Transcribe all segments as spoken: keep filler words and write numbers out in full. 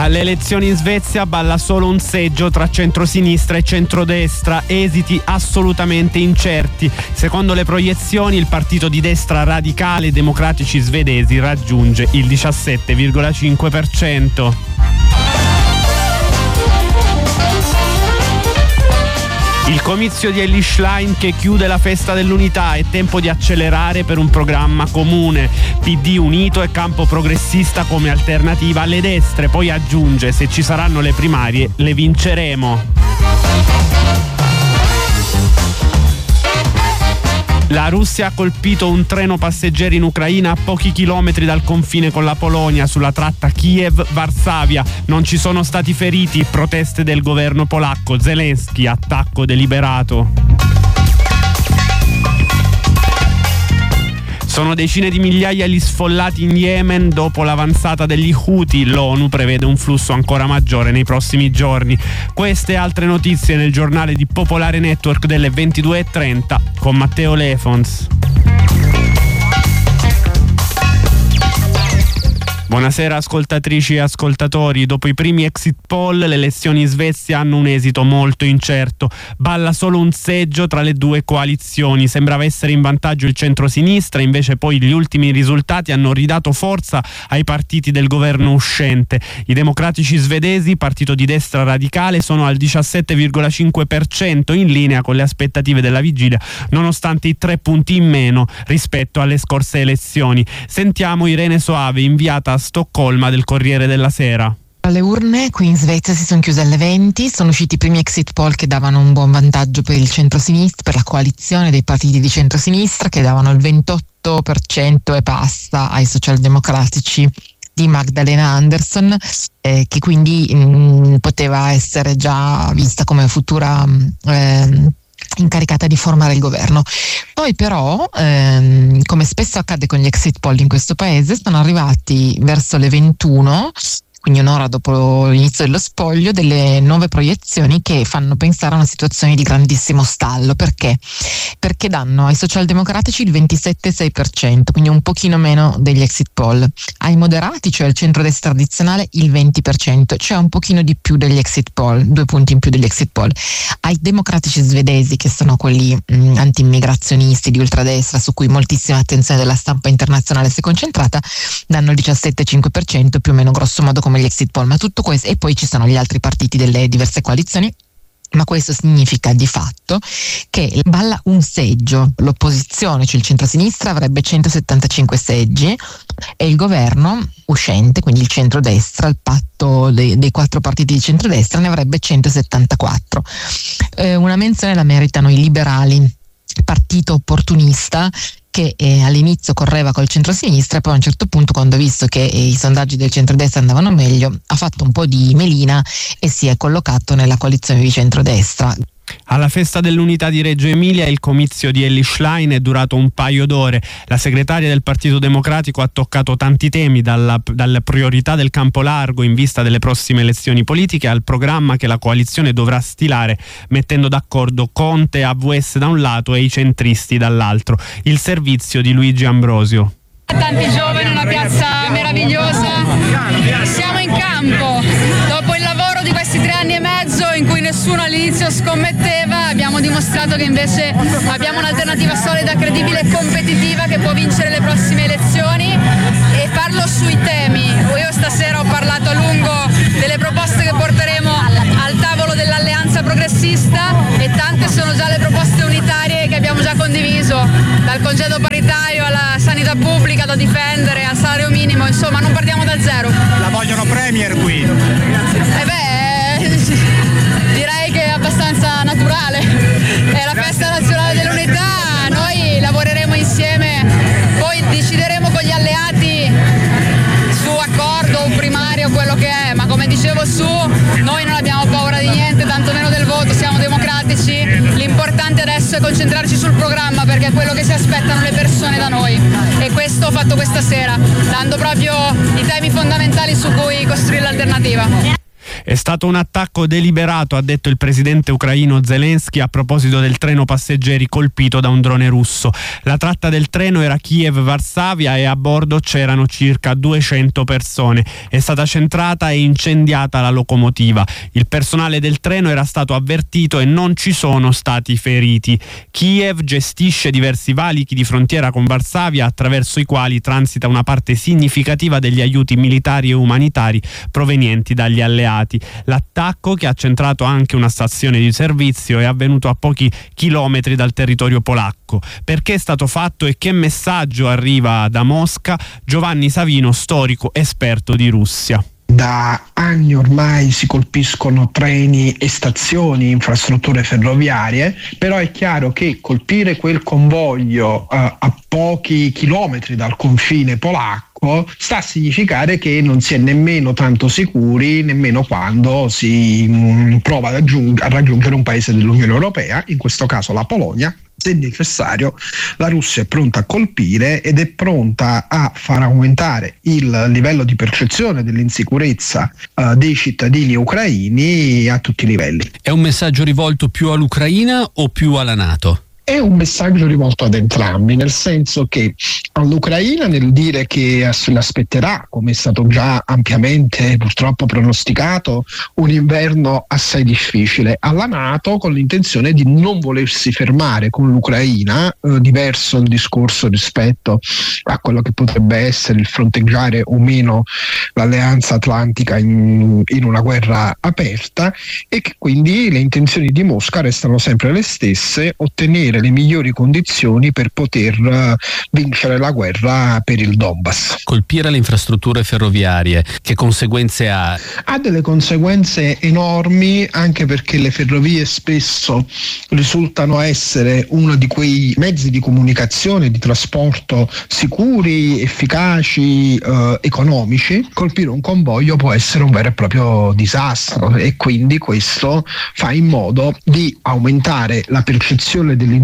Alle elezioni in Svezia balla solo un seggio tra centrosinistra e centrodestra, esiti assolutamente incerti. Secondo le proiezioni il partito di destra radicale Democratici Svedesi raggiunge il diciassette virgola cinque per cento. Il comizio di Elly Schlein che chiude la festa dell'unità, è tempo di accelerare per un programma comune. P D unito e campo progressista come alternativa alle destre, poi aggiunge: se ci saranno le primarie le vinceremo. La Russia ha colpito un treno passeggeri in Ucraina a pochi chilometri dal confine con la Polonia, sulla tratta Kiev-Varsavia. Non ci sono stati feriti, proteste del governo polacco. Zelensky, attacco deliberato. Sono decine di migliaia gli sfollati in Yemen dopo l'avanzata degli Houthi. L'ONU prevede un flusso ancora maggiore nei prossimi giorni. Queste e altre notizie nel giornale di Popolare Network delle ventidue e trenta con Matteo Lefons. Buonasera ascoltatrici e ascoltatori. Dopo i primi exit poll, le elezioni in Svezia hanno un esito molto incerto. Balla solo un seggio tra le due coalizioni. Sembrava essere in vantaggio il centrosinistra, invece poi gli ultimi risultati hanno ridato forza ai partiti del governo uscente. I democratici svedesi, partito di destra radicale, sono al diciassette virgola cinque per cento, in linea con le aspettative della vigilia, nonostante i tre punti in meno rispetto alle scorse elezioni. Sentiamo Irene Soave, inviata a Stoccolma del Corriere della Sera. Le urne qui in Svezia si sono chiuse alle venti, sono usciti i primi exit poll che davano un buon vantaggio per il centrosinistra, per la coalizione dei partiti di centrosinistra, che davano il ventotto per cento e passa ai socialdemocratici di Magdalena Andersson, eh, che quindi mh, poteva essere già vista come futura eh, incaricata di formare il governo. Poi però, ehm, come spesso accade con gli exit poll in questo paese, sono arrivati verso le ventuno, quindi un'ora dopo l'inizio dello spoglio, delle nuove proiezioni che fanno pensare a una situazione di grandissimo stallo. Perché? Perché danno ai socialdemocratici il ventisette virgola sei per cento, quindi un pochino meno degli exit poll, ai moderati, cioè il centrodestra tradizionale, il venti per cento, cioè un pochino di più degli exit poll, due punti in più degli exit poll. Ai democratici svedesi, che sono quelli mh, anti-immigrazionisti di ultradestra, su cui moltissima attenzione della stampa internazionale si è concentrata, danno il diciassette virgola cinque per cento, più o meno grosso modo come gli exit poll. Ma tutto questo, e poi ci sono gli altri partiti delle diverse coalizioni, ma questo significa di fatto che balla un seggio. L'opposizione, cioè il centrosinistra, avrebbe centosettantacinque seggi e il governo uscente, quindi il centrodestra, il patto dei, dei quattro partiti di centrodestra, ne avrebbe centosettantaquattro. Eh, una menzione la meritano i liberali, partito opportunista che eh, all'inizio correva col centrosinistra e poi a un certo punto, quando ha visto che eh, i sondaggi del centrodestra andavano meglio, ha fatto un po' di melina e si è collocato nella coalizione di centrodestra. Alla festa dell'unità di Reggio Emilia il comizio di Elly Schlein è durato un paio d'ore. La segretaria del Partito Democratico ha toccato tanti temi, dalla, dalle priorità del campo largo in vista delle prossime elezioni politiche al programma che la coalizione dovrà stilare, mettendo d'accordo Conte e A V S da un lato e i centristi dall'altro. Il servizio di Luigi Ambrosio. Tanti giovani, una piazza meravigliosa, siamo in campo. Dopo il lavoro di questi tre anni e mezzo in cui nessuno all'inizio scommetteva, abbiamo dimostrato che invece abbiamo un'alternativa solida, credibile e competitiva che può vincere le prossime elezioni. E parlo sui temi. Io stasera ho parlato a lungo delle proposte che porteremo al tavolo dell'alleanza progressista, e tante sono già le proposte unitarie che abbiamo già condiviso, dal congedo paritario alla sanità pubblica da difendere, al salario minimo, insomma non partiamo da zero. La vogliono premier qui? Eh beh, direi che è abbastanza naturale, è la festa nazionale dell'unità, noi lavoreremo insieme, poi decideremo con gli alleati su accordo o primario, quello che è, ma come dicevo su, noi non abbiamo paura di niente, tantomeno del voto, siamo democratici, l'importante adesso è concentrarci sul programma, perché è quello che si aspettano le persone da noi, e questo ho fatto questa sera, dando proprio i temi fondamentali su cui costruire l'alternativa. È stato un attacco deliberato, ha detto il presidente ucraino Zelensky a proposito del treno passeggeri colpito da un drone russo. La tratta del treno era Kiev-Varsavia e a bordo c'erano circa duecento persone. È stata centrata e incendiata la locomotiva. Il personale del treno era stato avvertito e non ci sono stati feriti. Kiev gestisce diversi valichi di frontiera con Varsavia attraverso i quali transita una parte significativa degli aiuti militari e umanitari provenienti dagli alleati. L'attacco, che ha centrato anche una stazione di servizio, è avvenuto a pochi chilometri dal territorio polacco. Perché è stato fatto e che messaggio arriva da Mosca? Giovanni Savino, storico esperto di Russia. Da anni ormai si colpiscono treni e stazioni, infrastrutture ferroviarie, però è chiaro che colpire quel convoglio uh, a pochi chilometri dal confine polacco sta a significare che non si è nemmeno tanto sicuri, nemmeno quando si mh, prova ad aggiung- a raggiungere un paese dell'Unione Europea, in questo caso la Polonia. Se necessario, la Russia è pronta a colpire ed è pronta a far aumentare il livello di percezione dell'insicurezza uh, dei cittadini ucraini a tutti i livelli. È un messaggio rivolto più all'Ucraina o più alla NATO? È un messaggio rivolto ad entrambi, nel senso che all'Ucraina nel dire che se l'aspetterà, come è stato già ampiamente purtroppo pronosticato, un inverno assai difficile, alla NATO con l'intenzione di non volersi fermare con l'Ucraina, eh, diverso il discorso rispetto a quello che potrebbe essere il fronteggiare o meno l'alleanza atlantica in, in una guerra aperta, e che quindi le intenzioni di Mosca restano sempre le stesse: ottenere le migliori condizioni per poter uh, vincere la guerra per il Donbass. Colpire le infrastrutture ferroviarie, che conseguenze ha? Ha delle conseguenze enormi, anche perché le ferrovie spesso risultano essere uno di quei mezzi di comunicazione, di trasporto sicuri, efficaci, uh, economici. Colpire un convoglio può essere un vero e proprio disastro, e quindi questo fa in modo di aumentare la percezione dell'insicurezza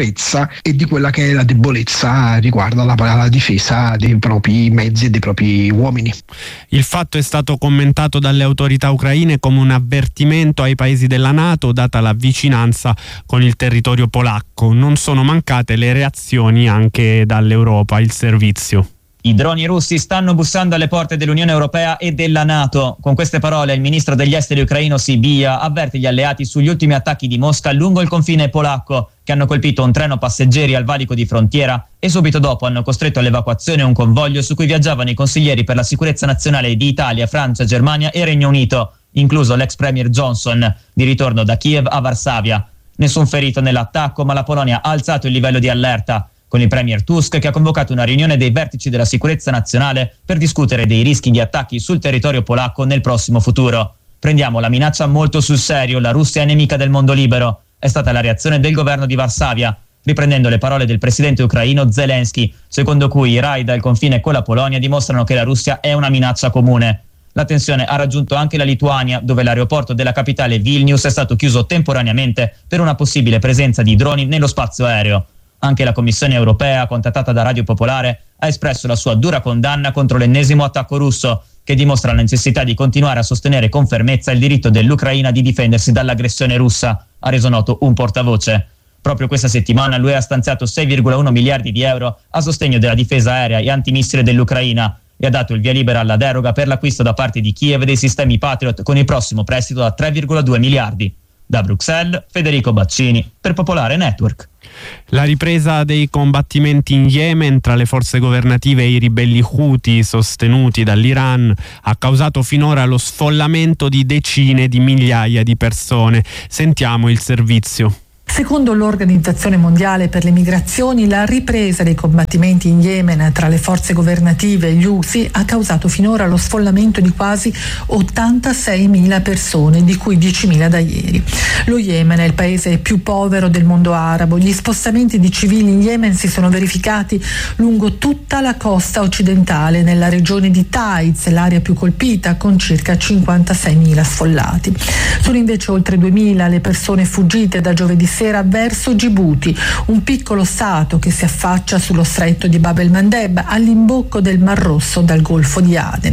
e di quella che è la debolezza riguardo alla, alla difesa dei propri mezzi e dei propri uomini. Il fatto è stato commentato dalle autorità ucraine come un avvertimento ai paesi della NATO, data la vicinanza con il territorio polacco. Non sono mancate le reazioni anche dall'Europa. Il servizio. I droni russi stanno bussando alle porte dell'Unione Europea e della NATO. Con queste parole il ministro degli esteri ucraino Sybiha avverte gli alleati sugli ultimi attacchi di Mosca lungo il confine polacco, che hanno colpito un treno passeggeri al valico di frontiera e subito dopo hanno costretto all'evacuazione un convoglio su cui viaggiavano i consiglieri per la sicurezza nazionale di Italia, Francia, Germania e Regno Unito, incluso l'ex premier Johnson, di ritorno da Kiev a Varsavia. Nessun ferito nell'attacco, ma la Polonia ha alzato il livello di allerta, con il premier Tusk che ha convocato una riunione dei vertici della sicurezza nazionale per discutere dei rischi di attacchi sul territorio polacco nel prossimo futuro. Prendiamo la minaccia molto sul serio, la Russia è nemica del mondo libero, è stata la reazione del governo di Varsavia, riprendendo le parole del presidente ucraino Zelensky, secondo cui i raid al confine con la Polonia dimostrano che la Russia è una minaccia comune. La tensione ha raggiunto anche la Lituania, dove l'aeroporto della capitale Vilnius è stato chiuso temporaneamente per una possibile presenza di droni nello spazio aereo. Anche la Commissione europea, contattata da Radio Popolare, ha espresso la sua dura condanna contro l'ennesimo attacco russo, che dimostra la necessità di continuare a sostenere con fermezza il diritto dell'Ucraina di difendersi dall'aggressione russa, ha reso noto un portavoce. Proprio questa settimana l'U E ha stanziato sei virgola uno miliardi di euro a sostegno della difesa aerea e antimissile dell'Ucraina e ha dato il via libera alla deroga per l'acquisto da parte di Kiev dei sistemi Patriot con il prossimo prestito da tre virgola due miliardi. Da Bruxelles, Federico Baccini, per Popolare Network. La ripresa dei combattimenti in Yemen tra le forze governative e i ribelli Houthi sostenuti dall'Iran ha causato finora lo sfollamento di decine di migliaia di persone. Sentiamo il servizio. Secondo l'Organizzazione Mondiale per le Migrazioni, la ripresa dei combattimenti in Yemen tra le forze governative e gli Houthi ha causato finora lo sfollamento di quasi ottantaseimila persone, di cui diecimila da ieri. Lo Yemen è il paese più povero del mondo arabo. Gli spostamenti di civili in Yemen si sono verificati lungo tutta la costa occidentale, nella regione di Taiz, l'area più colpita, con circa cinquantaseimila sfollati. Sono invece oltre duemila le persone fuggite da giovedì sera verso Gibuti, un piccolo stato che si affaccia sullo stretto di Bab el Mandeb all'imbocco del Mar Rosso dal Golfo di Aden.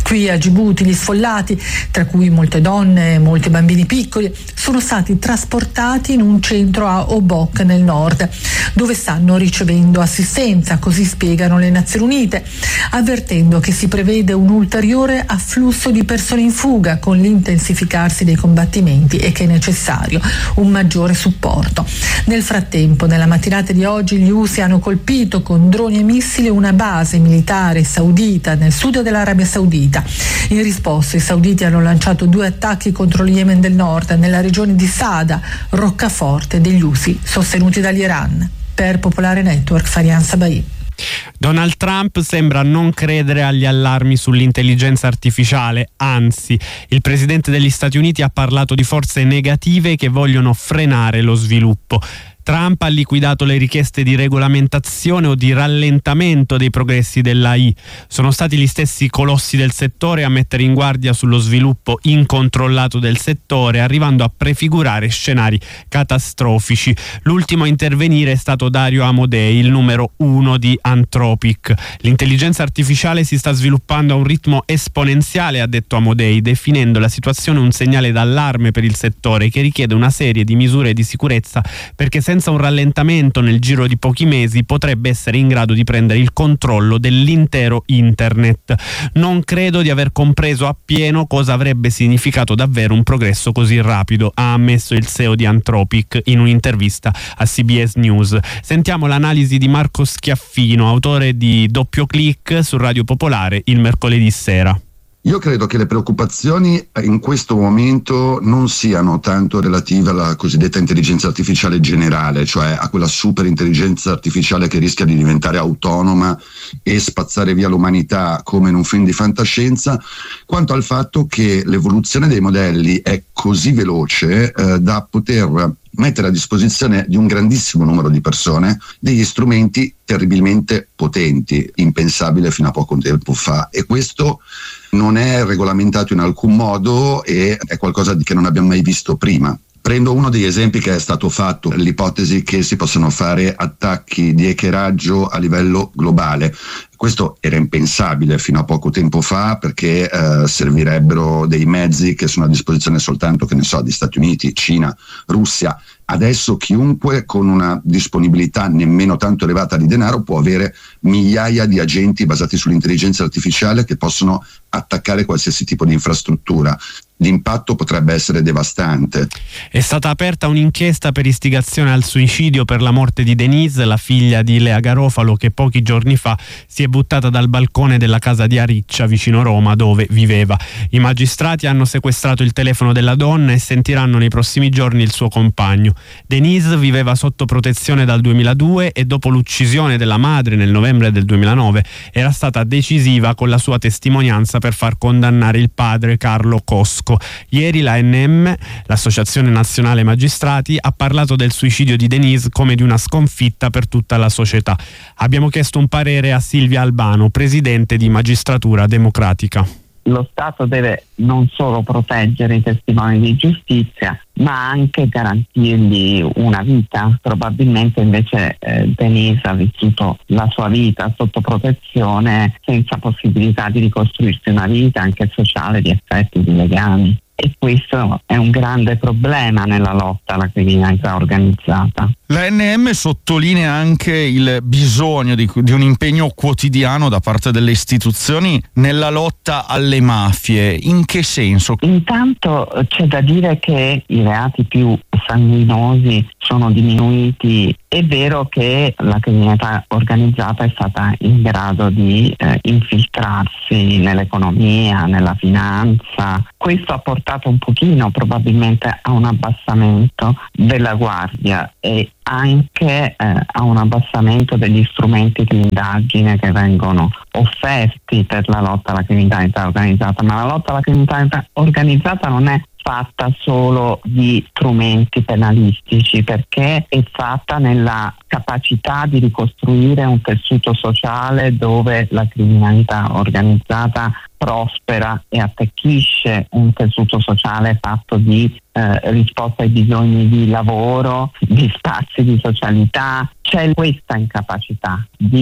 Qui a Gibuti gli sfollati, tra cui molte donne e molti bambini piccoli, sono stati trasportati in un centro a Obok nel nord, dove stanno ricevendo assistenza, così spiegano le Nazioni Unite, avvertendo che si prevede un ulteriore afflusso di persone in fuga con l'intensificarsi dei combattimenti e che è necessario un maggiore supporto. Nel frattempo, nella mattinata di oggi, gli U S I hanno colpito con droni e missili una base militare saudita nel sud dell'Arabia Saudita. In risposta, i sauditi hanno lanciato due attacchi contro lo Yemen del Nord, nella regione di Saada, roccaforte degli U S I sostenuti dall'Iran. Per Popolare Network, Farian Sabai. Donald Trump sembra non credere agli allarmi sull'intelligenza artificiale, anzi, il presidente degli Stati Uniti ha parlato di forze negative che vogliono frenare lo sviluppo. Trump ha liquidato le richieste di regolamentazione o di rallentamento dei progressi dell'A I. Sono stati gli stessi colossi del settore a mettere in guardia sullo sviluppo incontrollato del settore, arrivando a prefigurare scenari catastrofici. L'ultimo a intervenire è stato Dario Amodei, il numero uno di Anthropic. L'intelligenza artificiale si sta sviluppando a un ritmo esponenziale, ha detto Amodei, definendo la situazione un segnale d'allarme per il settore che richiede una serie di misure di sicurezza, perché senza Senza un rallentamento nel giro di pochi mesi potrebbe essere in grado di prendere il controllo dell'intero internet. Non credo di aver compreso appieno cosa avrebbe significato davvero un progresso così rapido, ha ammesso il C E O di Anthropic in un'intervista a C B S News. Sentiamo l'analisi di Marco Schiaffino, autore di Doppio Clic su Radio Popolare il mercoledì sera. Io credo che le preoccupazioni in questo momento non siano tanto relative alla cosiddetta intelligenza artificiale generale, cioè a quella super intelligenza artificiale che rischia di diventare autonoma e spazzare via l'umanità come in un film di fantascienza, quanto al fatto che l'evoluzione dei modelli è così veloce eh, da poter mettere a disposizione di un grandissimo numero di persone degli strumenti terribilmente potenti, impensabile fino a poco tempo fa, e questo non è regolamentato in alcun modo e è qualcosa di che non abbiamo mai visto prima. Prendo uno degli esempi che è stato fatto, l'ipotesi che si possano fare attacchi di hackeraggio a livello globale. Questo era impensabile fino a poco tempo fa perché eh, servirebbero dei mezzi che sono a disposizione soltanto, che ne so, di Stati Uniti, Cina, Russia. Adesso chiunque con una disponibilità nemmeno tanto elevata di denaro può avere migliaia di agenti basati sull'intelligenza artificiale che possono attaccare qualsiasi tipo di infrastruttura. L'impatto potrebbe essere devastante. È stata aperta un'inchiesta per istigazione al suicidio per la morte di Denise, la figlia di Lea Garofalo, che pochi giorni fa si è buttata dal balcone della casa di Ariccia, vicino Roma, dove viveva. I magistrati hanno sequestrato il telefono della donna e sentiranno nei prossimi giorni il suo compagno. Denise viveva sotto protezione dal duemiladue e dopo l'uccisione della madre nel novembre del duemilanove era stata decisiva con la sua testimonianza per far condannare il padre Carlo Cosco. Ieri l'A N M, l'Associazione Nazionale Magistrati, ha parlato del suicidio di Denise come di una sconfitta per tutta la società. Abbiamo chiesto un parere a Silvia Albano, presidente di Magistratura Democratica. Lo Stato deve non solo proteggere i testimoni di giustizia, ma anche garantirgli una vita. Probabilmente invece eh, Denise ha vissuto la sua vita sotto protezione senza possibilità di ricostruirsi una vita anche sociale di affetti, di legami. E questo è un grande problema nella lotta alla criminalità organizzata. L'A N M sottolinea anche il bisogno di, di un impegno quotidiano da parte delle istituzioni nella lotta alle mafie. In che senso? Intanto c'è da dire che i reati più sanguinosi sono diminuiti. È vero che la criminalità organizzata è stata in grado di eh, infiltrarsi nell'economia, nella finanza. Questo ha portato un pochino probabilmente a un abbassamento della guardia e anche eh, a un abbassamento degli strumenti di indagine che vengono offerti per la lotta alla criminalità organizzata, ma la lotta alla criminalità organizzata non è fatta solo di strumenti penalistici, perché è fatta nella capacità di ricostruire un tessuto sociale dove la criminalità organizzata prospera e attecchisce un tessuto sociale fatto di eh, risposta ai bisogni di lavoro, di spazi di socialità. C'è questa incapacità di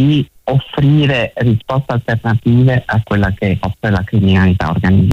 offrire risposte alternative a quella che offre la criminalità organizzata.